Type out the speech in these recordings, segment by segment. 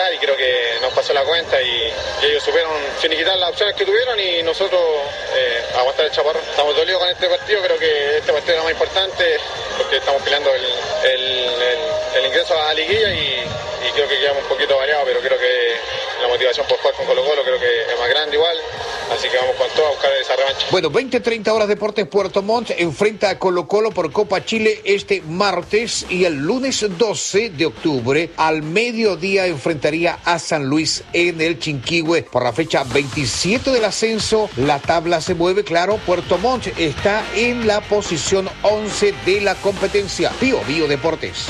finiquitar y creo que nos pasó la cuenta y ellos supieron finiquitar las opciones que tuvieron y nosotros aguantar el chaparrón. Estamos dolidos con este partido, creo que este partido era más importante porque estamos peleando el ingreso a la liguilla y creo que quedamos un poquito variados, pero creo que la motivación por jugar con Colo-Colo creo que es más grande igual, así que vamos con todo a buscar esa revancha. Bueno, 20-30 horas Deportes Puerto Montt enfrenta a Colo-Colo por Copa Chile este martes y el lunes 12 de octubre al mediodía enfrentaría a San Luis en el Chinquihue por la fecha 27 del ascenso. La tabla se mueve, claro, Puerto Montt está en la posición 11 de la competencia. Bio Deportes.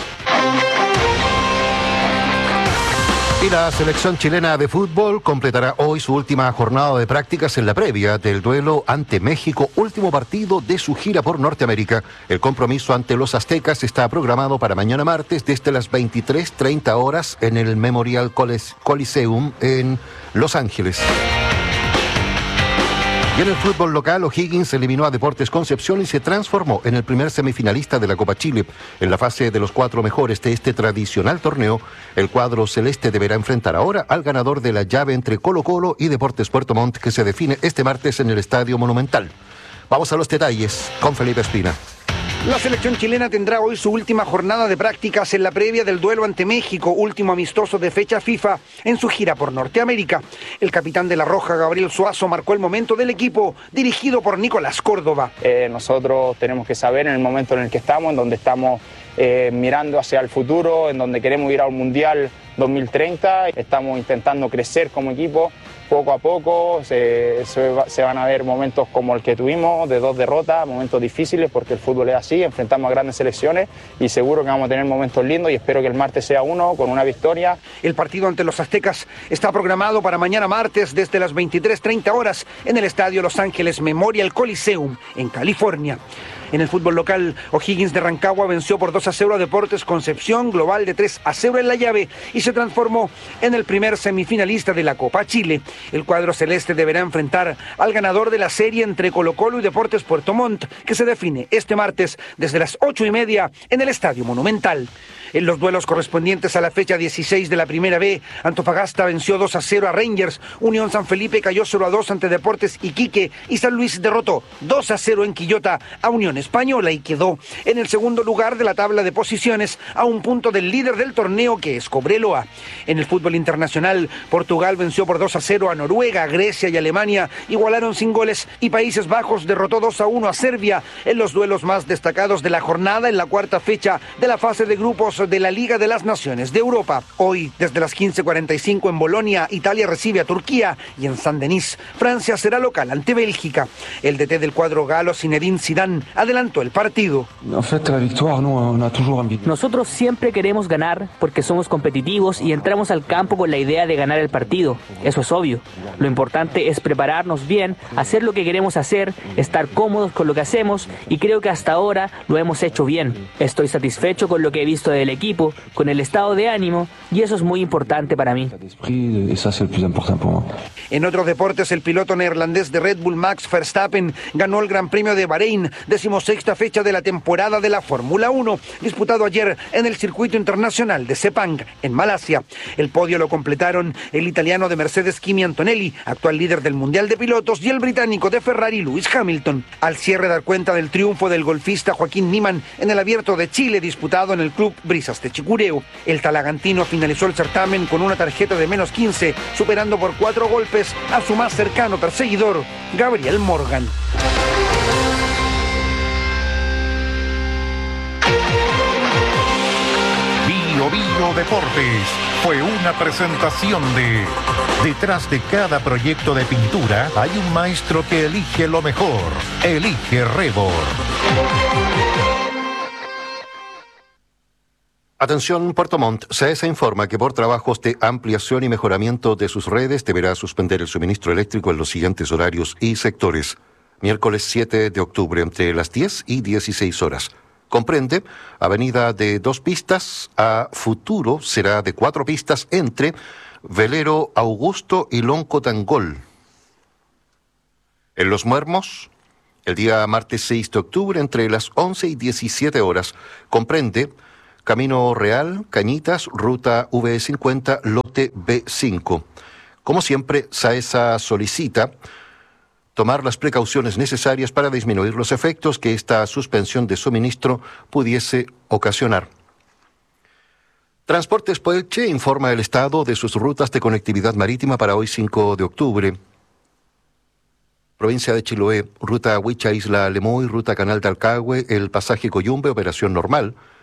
Y la selección chilena de fútbol completará hoy su última jornada de prácticas en la previa del duelo ante México, último partido de su gira por Norteamérica. El compromiso ante los aztecas está programado para mañana martes desde las 23:30 horas en el Memorial Coliseum en Los Ángeles. Y en el fútbol local, O'Higgins eliminó a Deportes Concepción y se transformó en el primer semifinalista de la Copa Chile. En la fase de los 4 mejores de este tradicional torneo, el cuadro celeste deberá enfrentar ahora al ganador de la llave entre Colo-Colo y Deportes Puerto Montt, que se define este martes en el Estadio Monumental. Vamos a los detalles con Felipe Espina. La selección chilena tendrá hoy su última jornada de prácticas en la previa del duelo ante México, último amistoso de fecha FIFA en su gira por Norteamérica. El capitán de la Roja, Gabriel Suazo, marcó el momento del equipo, dirigido por Nicolás Córdoba. Nosotros tenemos que saber en el momento en el que estamos, en donde estamos mirando hacia el futuro, en donde queremos ir a un Mundial 2030. Estamos intentando crecer como equipo. Poco a poco se van a ver momentos como el que tuvimos, de 2 derrotas, momentos difíciles porque el fútbol es así, enfrentamos a grandes selecciones y seguro que vamos a tener momentos lindos y espero que el martes sea uno con una victoria. El partido ante los aztecas está programado para mañana martes desde las 23:30 horas en el Estadio Los Ángeles Memorial Coliseum en California. En el fútbol local, O'Higgins de Rancagua venció por 2-0 a Deportes Concepción, global de 3-0 en la llave y se transformó en el primer semifinalista de la Copa Chile. El cuadro celeste deberá enfrentar al ganador de la serie entre Colo-Colo y Deportes Puerto Montt, que se define este martes desde las 8:30 en el Estadio Monumental. En los duelos correspondientes a la fecha 16 de la Primera B, Antofagasta venció 2-0 a Rangers, Unión San Felipe cayó 0-2 ante Deportes Iquique y San Luis derrotó 2-0 en Quillota a Unión Española y quedó en el segundo lugar de la tabla de posiciones a un punto del líder del torneo que es Cobreloa. En el fútbol internacional, Portugal venció por 2-0 a Noruega, Grecia y Alemania igualaron sin goles y Países Bajos derrotó 2-1 a Serbia en los duelos más destacados de la jornada en la cuarta fecha de la fase de grupos de la Liga de las Naciones de Europa. Hoy, desde las 15:45 en Bolonia, Italia recibe a Turquía y en Saint-Denis, Francia será local ante Bélgica. El DT del cuadro galo, Zinedine Zidane, adelantó el partido. Nosotros siempre queremos ganar porque somos competitivos y entramos al campo con la idea de ganar el partido. Eso es obvio. Lo importante es prepararnos bien, hacer lo que queremos hacer, estar cómodos con lo que hacemos y creo que hasta ahora lo hemos hecho bien. Estoy satisfecho con lo que he visto del equipo, con el estado de ánimo y eso es muy importante para mí. En otros deportes, el piloto neerlandés de Red Bull Max Verstappen ganó el Gran Premio de Bahrein, 16ª fecha de la temporada de la Fórmula 1, disputado ayer en el circuito internacional de Sepang, en Malasia. El podio lo completaron el italiano de Mercedes Kimi Antonelli, actual líder del Mundial de Pilotos, y el británico de Ferrari Lewis Hamilton. Al cierre dar cuenta del triunfo del golfista Joaquín Niemann en el Abierto de Chile, disputado en el Club Brisas de Chicureo. El talagantino finalizó el certamen con una tarjeta de -15, superando por 4 golpes a su más cercano perseguidor, Gabriel Morgan. Bio Deportes fue una presentación de... Detrás de cada proyecto de pintura hay un maestro que elige lo mejor. Elige Rebor. Atención Puerto Montt, SAESA informa que por trabajos de ampliación y mejoramiento de sus redes deberá suspender el suministro eléctrico en los siguientes horarios y sectores. Miércoles 7 de octubre entre las 10 y 16 horas. Comprende avenida de 2 pistas, a futuro será de 4 pistas entre Velero Augusto y Lonco Tangol. En Los Muermos, el día martes 6 de octubre entre las 11 y 17 horas. Comprende Camino Real, Cañitas, ruta V50, lote lote B5. Como siempre, SAESA solicita tomar las precauciones necesarias para disminuir los efectos que esta suspensión de suministro pudiese ocasionar. Transportes Puelche informa el estado de sus rutas de conectividad marítima para hoy 5 de octubre. Provincia de Chiloé, ruta Huicha Isla Lemoy, ruta Canal de Alcagüe, el pasaje Coyumbe, operación normal.